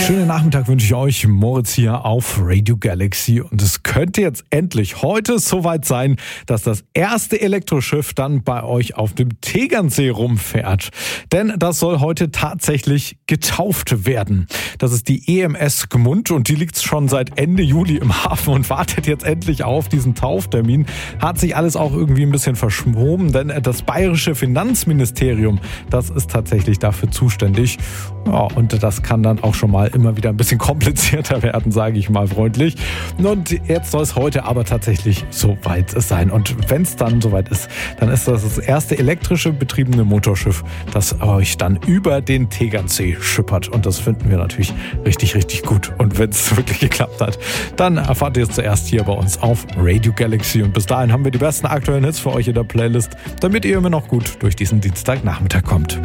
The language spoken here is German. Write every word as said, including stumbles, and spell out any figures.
Schönen Nachmittag wünsche ich euch, Moritz hier auf Radio Galaxy. Und es könnte jetzt endlich heute soweit sein, dass das erste Elektroschiff dann bei euch auf dem Tegernsee rumfährt. Denn das soll heute tatsächlich getauft werden. Das ist die E M S Gmund und die liegt schon seit Ende Juli im Hafen und wartet jetzt endlich auf diesen Tauftermin. Hat sich alles auch irgendwie ein bisschen verschoben, denn das bayerische Finanzministerium, das ist tatsächlich dafür zuständig. Ja, und das kann dann auch schon mal immer wieder ein bisschen komplizierter werden, sage ich mal freundlich. Und jetzt soll es heute aber tatsächlich soweit sein. Und wenn es dann soweit ist, dann ist das das erste elektrische betriebene Motorschiff, das euch dann über den Tegernsee schippert. Und das finden wir natürlich richtig, richtig gut. Und wenn es wirklich geklappt hat, dann erfahrt ihr es zuerst hier bei uns auf Radio Galaxy. Und bis dahin haben wir die besten aktuellen Hits für euch in der Playlist, damit ihr immer noch gut durch diesen Dienstagnachmittag kommt.